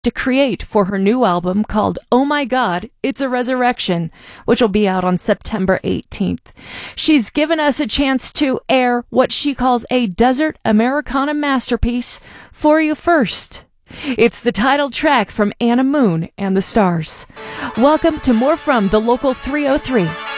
to create for her new album called Oh My God, It's a Resurrection, which will be out on September 18th. She's given us a chance to air what she calls a desert Americana masterpiece for you first. It's the title track from Anna Moon and the Stars. Welcome to more from the Local 303.